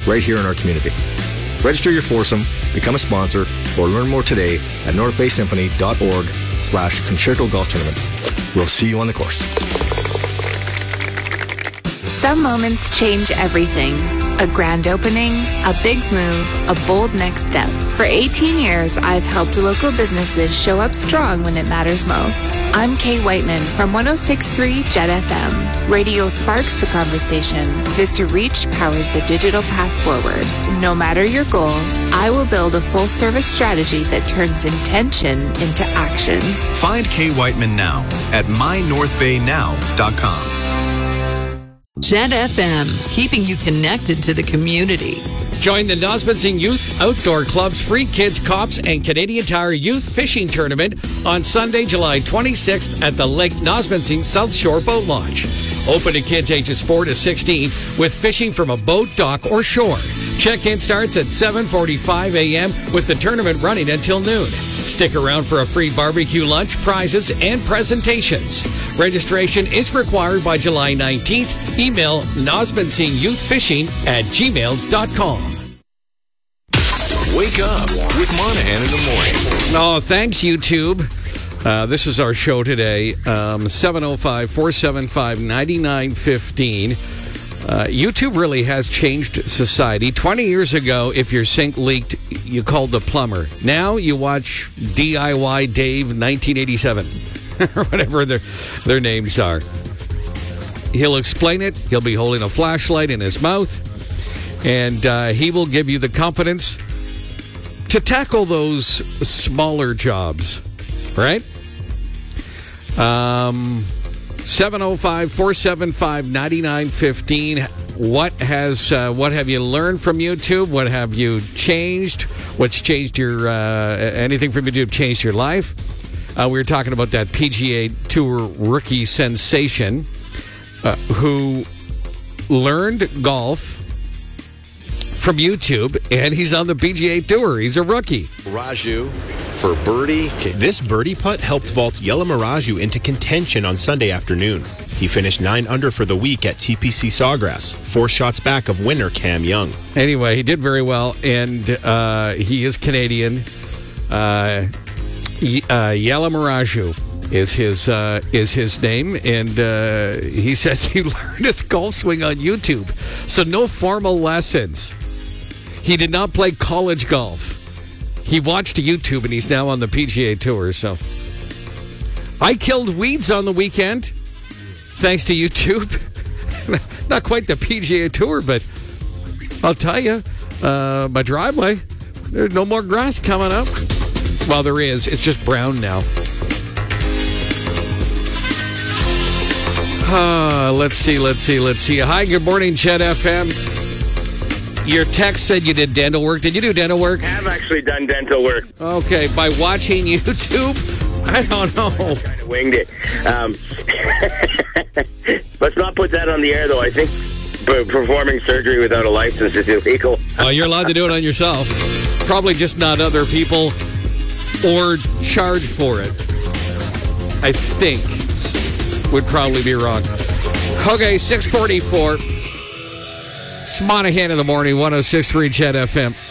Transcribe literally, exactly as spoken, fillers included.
right here in our community. Register your foursome, become a sponsor, or learn more today at northbaysymphony.org slash concerto golf tournament. We'll see you on the course. Some moments change everything. A grand opening, a big move, a bold next step. For eighteen years, I've helped local businesses show up strong when it matters most. I'm Kay Whiteman from one oh six point three Jet F M. Radio sparks the conversation. Vista Reach powers the digital path forward. No matter your goal, I will build a full-service strategy that turns intention into action. Find Kay Whiteman now at my north bay now dot com. Jet F M, keeping you connected to the community. Join the Nosbonsing Youth Outdoor Club's Free Kids Cops and Canadian Tire Youth Fishing Tournament on Sunday, July twenty-sixth at the Lake Nosbonsing South Shore Boat Launch. Open to kids ages four to sixteen with fishing from a boat, dock, or shore. Check-in starts at seven forty-five a.m. with the tournament running until noon. Stick around for a free barbecue lunch, prizes, and presentations. Registration is required by July nineteenth. Email nosbonsingyouthfishing at gmail dot com. Wake up with Monahan in the morning. Oh, thanks, YouTube. Uh, this is our show today. Um, seven oh five, four seven five, nine nine one five. Uh, YouTube really has changed society. twenty years ago, if your sink leaked, you called the plumber. Now you watch D I Y Dave nineteen eighty-seven, or whatever their, their names are. He'll explain it. He'll be holding a flashlight in his mouth, and uh, he will give you the confidence to tackle those smaller jobs, right? Um... seven oh five, four seven five, nine nine one five. What has uh, what have you learned from YouTube? What have you changed? What's changed your uh, anything from YouTube changed your life? Uh, we were talking about that P G A Tour rookie sensation uh, who learned golf from YouTube, and he's on the P G A Tour. He's a rookie. Raju for birdie. This birdie putt helped vault Yella Miraju into contention on Sunday afternoon. He finished nine under for the week at T P C Sawgrass, four shots back of winner Cam Young. Anyway, he did very well, and uh, he is Canadian. Uh, y- uh, Yella Miraju is his uh, is his name, and uh, he says he learned his golf swing on YouTube. So no formal lessons. He did not play college golf. He watched YouTube, and he's now on the P G A Tour. So I killed weeds on the weekend, thanks to YouTube. Not quite the P G A Tour, but I'll tell you, uh, my driveway, there's no more grass coming up. Well, there is. It's just brown now. Uh, let's see, let's see, let's see. Hi, good morning, Jet F M. Your text said you did dental work. Did you do dental work? I have actually done dental work. Okay, by watching YouTube? I don't know. Kind of winged it. Um, let's not put that on the air, though. I think performing surgery without a license is illegal. Oh, you're allowed to do it on yourself. Probably just not other people or charge for it. I think. Would probably be wrong. Okay, six forty-four. It's Monahan in the morning, one oh six point three Jet F M.